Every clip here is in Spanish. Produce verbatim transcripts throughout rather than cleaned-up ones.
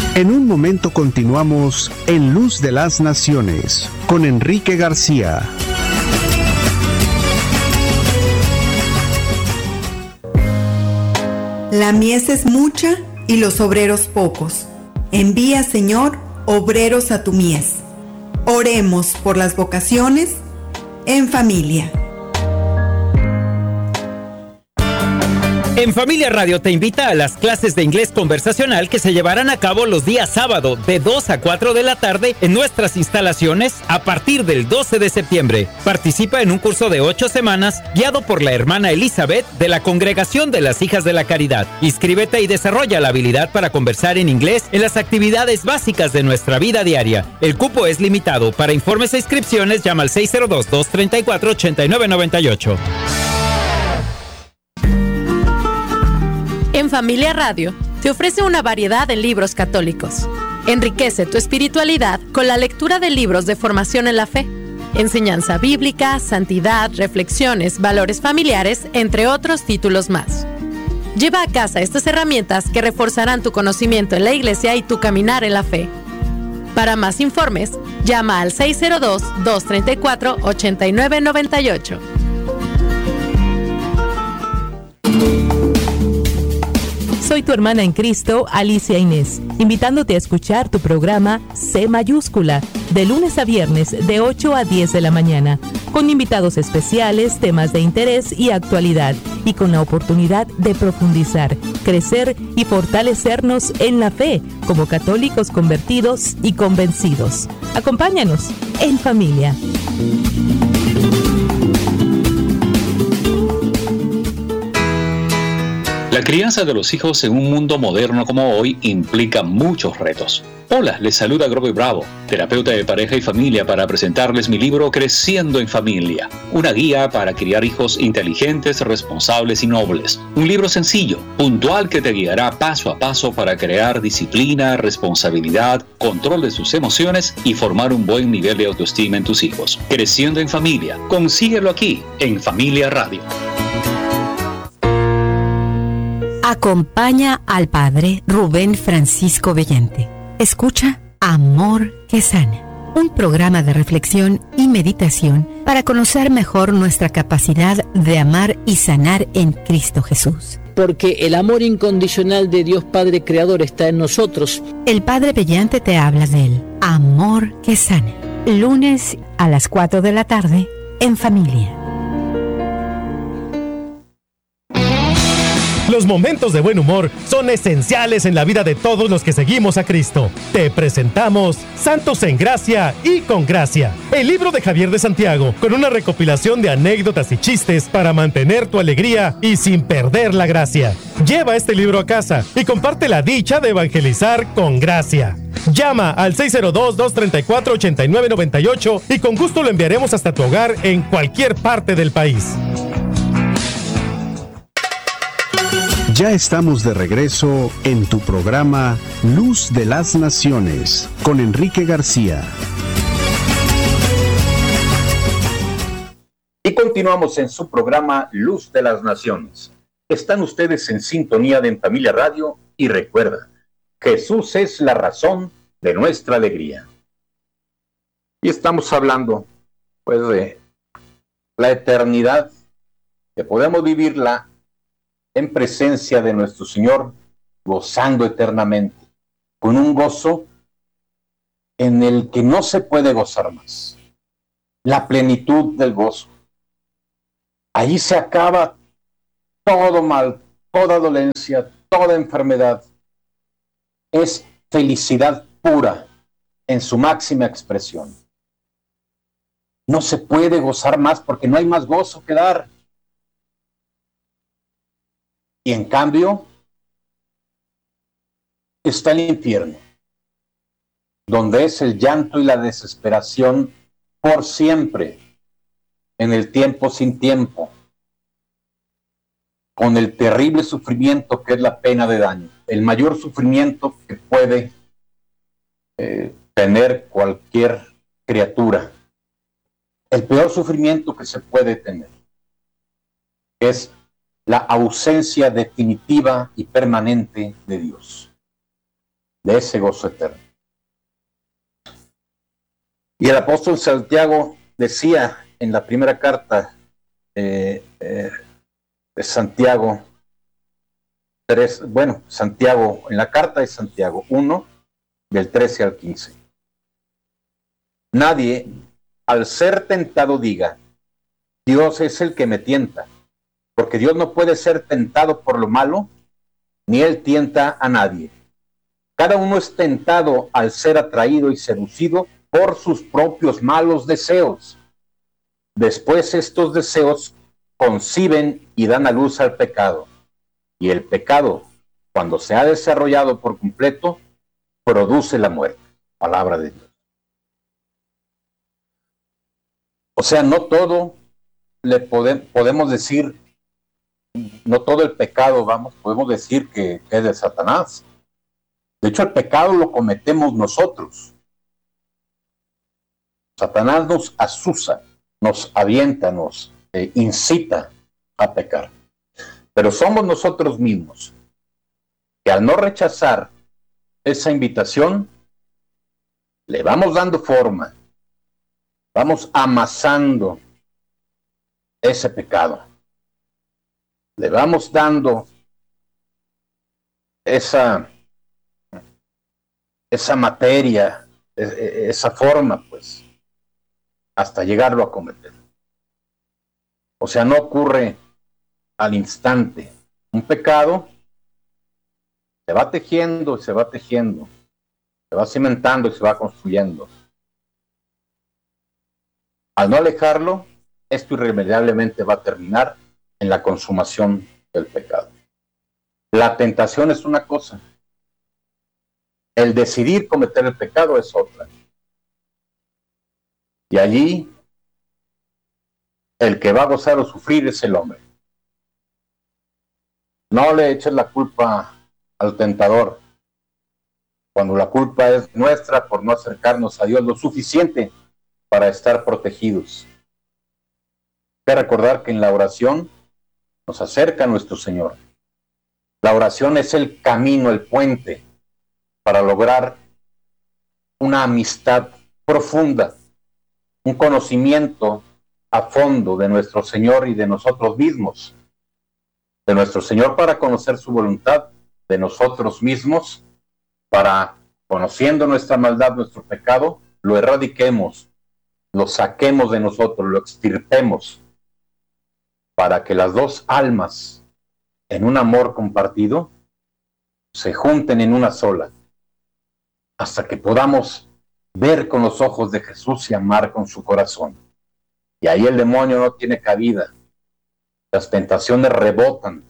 En un momento continuamos en Luz de las Naciones con Enrique García. La mies es mucha y los obreros pocos. Envía, Señor, obreros a tu mies. Oremos por las vocaciones en familia. En Familia Radio te invita a las clases de inglés conversacional que se llevarán a cabo los días sábado de dos a cuatro de la tarde en nuestras instalaciones a partir del doce de septiembre. Participa en un curso de ocho semanas guiado por la hermana Elizabeth de la Congregación de las Hijas de la Caridad. Inscríbete y desarrolla la habilidad para conversar en inglés en las actividades básicas de nuestra vida diaria. El cupo es limitado. Para informes e inscripciones llama al seis cero dos, dos tres cuatro, ocho nueve nueve ocho. En Familia Radio te ofrece una variedad de libros católicos. Enriquece tu espiritualidad con la lectura de libros de formación en la fe, enseñanza bíblica, santidad, reflexiones, valores familiares, entre otros títulos más. Lleva a casa estas herramientas que reforzarán tu conocimiento en la Iglesia y tu caminar en la fe. Para más informes, llama al seis cero dos, dos tres cuatro, ocho nueve nueve ocho. Soy tu hermana en Cristo, Alicia Inés, invitándote a escuchar tu programa C Mayúscula, de lunes a viernes de ocho a diez de la mañana, con invitados especiales, temas de interés y actualidad, y con la oportunidad de profundizar, crecer y fortalecernos en la fe, como católicos convertidos y convencidos. Acompáñanos en familia. La crianza de los hijos en un mundo moderno como hoy implica muchos retos. Hola, les saluda Grover Bravo, terapeuta de pareja y familia, para presentarles mi libro Creciendo en Familia, una guía para criar hijos inteligentes, responsables y nobles. Un libro sencillo, puntual, que te guiará paso a paso para crear disciplina, responsabilidad, control de sus emociones y formar un buen nivel de autoestima en tus hijos. Creciendo en Familia, consíguelo aquí en Familia Radio. Acompaña al Padre Rubén Francisco Bellante. Escucha Amor que Sana, un programa de reflexión y meditación para conocer mejor nuestra capacidad de amar y sanar en Cristo Jesús. Porque el amor incondicional de Dios Padre Creador está en nosotros. El Padre Bellante te habla del Amor que Sana, lunes a las cuatro de la tarde en Familia. Los momentos de buen humor son esenciales en la vida de todos los que seguimos a Cristo. Te presentamos Santos en Gracia y con Gracia, el libro de Javier de Santiago, con una recopilación de anécdotas y chistes para mantener tu alegría y sin perder la gracia. Lleva este libro a casa y comparte la dicha de evangelizar con gracia. Llama al seis cero dos, dos tres cuatro, ocho nueve nueve ocho y con gusto lo enviaremos hasta tu hogar en cualquier parte del país. Ya estamos de regreso en tu programa Luz de las Naciones con Enrique García. Y continuamos en su programa Luz de las Naciones. Están ustedes en sintonía de En Familia Radio y recuerda, Jesús es la razón de nuestra alegría. Y estamos hablando, pues, de la eternidad, que podemos vivirla en presencia de nuestro Señor, gozando eternamente, con un gozo en el que no se puede gozar más. La plenitud del gozo. Ahí se acaba todo mal, toda dolencia, toda enfermedad. Es felicidad pura en su máxima expresión. No se puede gozar más porque no hay más gozo que dar. Y en cambio, está el infierno, donde es el llanto y la desesperación por siempre, en el tiempo sin tiempo, con el terrible sufrimiento que es la pena de daño, el mayor sufrimiento que puede eh, tener cualquier criatura, el peor sufrimiento que se puede tener, es la ausencia definitiva y permanente de Dios. de ese gozo eterno. Y el apóstol Santiago decía en la primera carta eh, eh, de Santiago, tres, bueno, Santiago, en la carta de Santiago uno, del trece al quince. Nadie, al ser tentado, diga, Dios es el que me tienta, porque Dios no puede ser tentado por lo malo, ni Él tienta a nadie. Cada uno es tentado al ser atraído y seducido por sus propios malos deseos. Después estos deseos conciben y dan a luz al pecado. Y el pecado, cuando se ha desarrollado por completo, produce la muerte. Palabra de Dios. O sea, no todo le pode, podemos decir, no todo el pecado, vamos, podemos decir que, que es de Satanás. De hecho, el pecado lo cometemos nosotros. Satanás nos asusa, nos avienta, nos eh, incita a pecar. Pero somos nosotros mismos que al no rechazar esa invitación, le vamos dando forma, vamos amasando ese pecado, le vamos dando esa, esa materia, esa forma, pues, hasta llegarlo a cometer. O sea, no ocurre al instante. Un pecado se va tejiendo y se va tejiendo, se va cimentando y se va construyendo. Al no alejarlo, esto irremediablemente va a terminar en la consumación del pecado. La tentación es una cosa, el decidir cometer el pecado es otra. Y allí, el que va a gozar o sufrir es el hombre. No le eches la culpa al tentador, cuando la culpa es nuestra por no acercarnos a Dios lo suficiente para estar protegidos. Hay que recordar que en la oración nos acerca a nuestro Señor. La oración es el camino, el puente para lograr una amistad profunda, un conocimiento a fondo de nuestro Señor y de nosotros mismos. De nuestro Señor para conocer su voluntad, de nosotros mismos para, conociendo nuestra maldad, nuestro pecado, lo erradiquemos, lo saquemos de nosotros, lo extirpemos, para que las dos almas, en un amor compartido, se junten en una sola, hasta que podamos ver con los ojos de Jesús y amar con su corazón. Y ahí el demonio no tiene cabida. Las tentaciones rebotan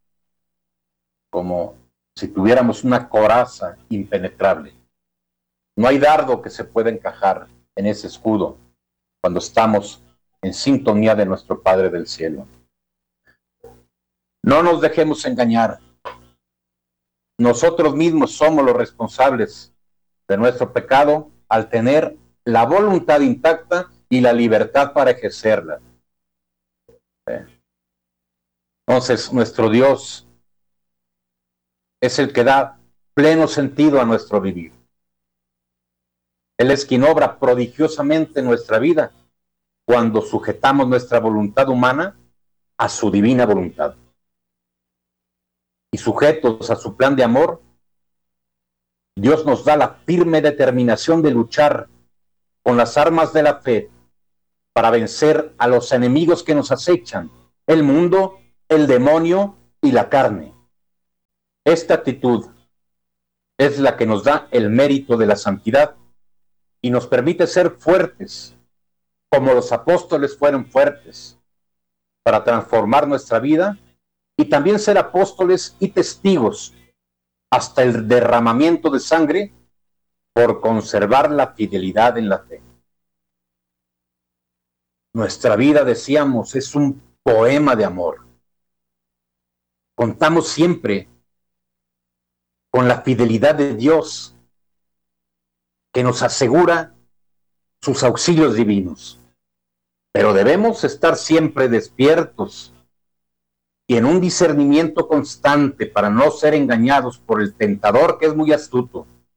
como si tuviéramos una coraza impenetrable. No hay dardo que se pueda encajar en ese escudo cuando estamos en sintonía de nuestro Padre del cielo. No nos dejemos engañar. Nosotros mismos somos los responsables de nuestro pecado al tener la voluntad intacta y la libertad para ejercerla. Entonces, nuestro Dios es el que da pleno sentido a nuestro vivir. Él es quien obra prodigiosamente en nuestra vida cuando sujetamos nuestra voluntad humana a su divina voluntad. Y sujetos a su plan de amor, Dios nos da la firme determinación de luchar con las armas de la fe para vencer a los enemigos que nos acechan, el mundo, el demonio y la carne. Esta actitud es la que nos da el mérito de la santidad y nos permite ser fuertes, como los apóstoles fueron fuertes, para transformar nuestra vida y también ser apóstoles y testigos hasta el derramamiento de sangre por conservar la fidelidad en la fe. Nuestra vida, decíamos, es un poema de amor. Contamos siempre con la fidelidad de Dios, que nos asegura sus auxilios divinos. Pero debemos estar siempre despiertos y en un discernimiento constante para no ser engañados por el tentador, que es muy astuto,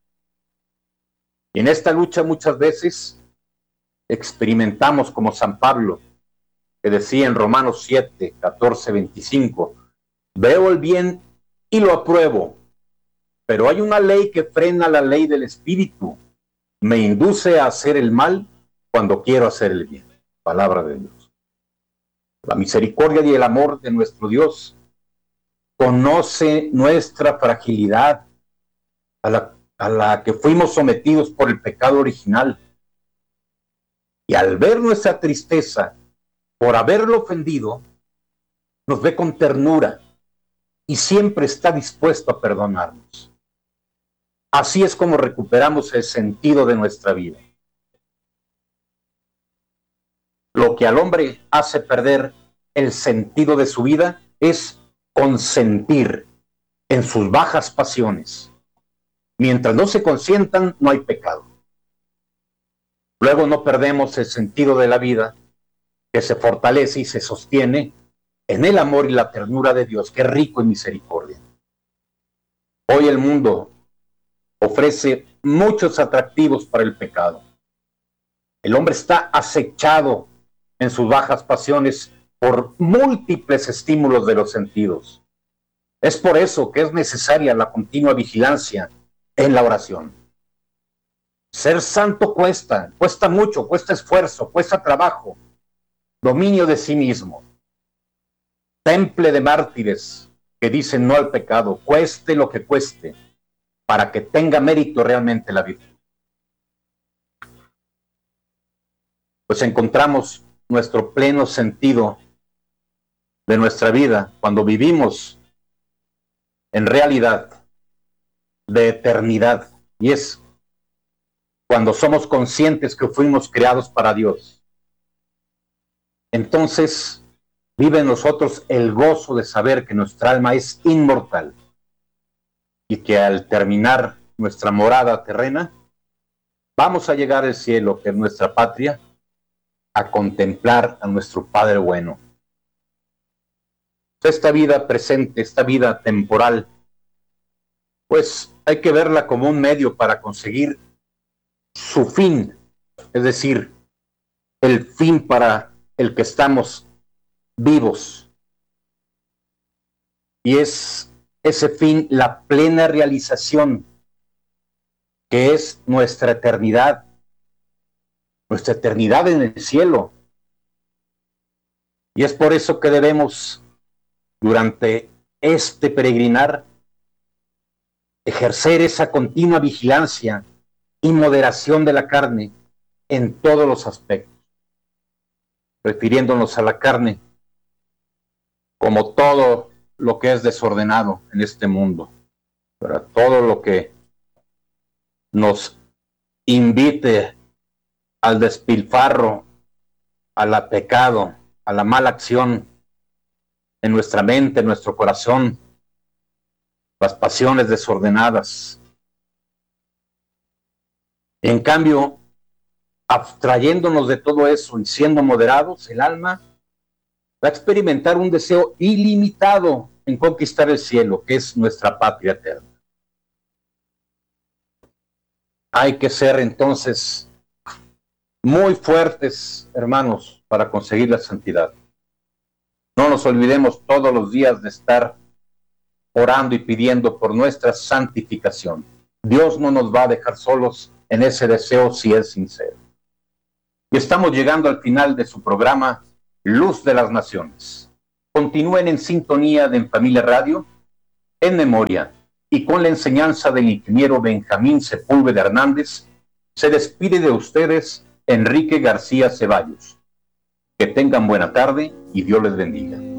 Y en esta lucha muchas veces experimentamos como San Pablo, que decía en Romanos siete, catorce, veinticinco, veo el bien y lo apruebo, pero hay una ley que frena la ley del Espíritu, me induce a hacer el mal cuando quiero hacer el bien. Palabra de Dios. La misericordia y el amor de nuestro Dios conoce nuestra fragilidad a la, a la que fuimos sometidos por el pecado original. Y al ver nuestra tristeza por haberlo ofendido, nos ve con ternura y siempre está dispuesto a perdonarnos. Así es como recuperamos el sentido de nuestra vida. Lo que al hombre hace perder el sentido de su vida es consentir en sus bajas pasiones. Mientras no se consientan, no hay pecado. Luego no perdemos el sentido de la vida, que se fortalece y se sostiene en el amor y la ternura de Dios, que es rico en misericordia. Hoy el mundo ofrece muchos atractivos para el pecado. El hombre está acechado en sus bajas pasiones por múltiples estímulos de los sentidos. Es por eso que es necesaria la continua vigilancia en la oración. Ser santo cuesta, cuesta mucho, cuesta esfuerzo, cuesta trabajo, dominio de sí mismo. Temple de mártires que dicen no al pecado, cueste lo que cueste, para que tenga mérito realmente la virtud. Pues encontramos nuestro pleno sentido de nuestra vida cuando vivimos en realidad de eternidad, y es cuando somos conscientes que fuimos creados para Dios. Entonces vive en nosotros el gozo de saber que nuestra alma es inmortal y que al terminar nuestra morada terrena vamos a llegar al cielo, que es nuestra patria, a contemplar a nuestro Padre bueno. Esta vida presente, esta vida temporal, pues hay que verla como un medio para conseguir su fin, es decir, el fin para el que estamos vivos. Y es ese fin la plena realización, que es nuestra eternidad, nuestra eternidad en el cielo. Y es por eso que debemos, durante este peregrinar, ejercer esa continua vigilancia y moderación de la carne en todos los aspectos, refiriéndonos a la carne como todo lo que es desordenado en este mundo, para todo lo que nos invite al despilfarro, al pecado, a la mala acción en nuestra mente, en nuestro corazón, las pasiones desordenadas. En cambio, abstrayéndonos de todo eso y siendo moderados, el alma va a experimentar un deseo ilimitado en conquistar el cielo, que es nuestra patria eterna. Hay que ser entonces muy fuertes, hermanos, para conseguir la santidad. No nos olvidemos todos los días de estar orando y pidiendo por nuestra santificación. Dios no nos va a dejar solos en ese deseo si es sincero. Y estamos llegando al final de su programa Luz de las Naciones. Continúen en sintonía de En Familia Radio, en memoria y con la enseñanza del ingeniero Benjamín Sepúlveda Hernández. Se despide de ustedes Enrique García Ceballos. Que tengan buena tarde y Dios les bendiga.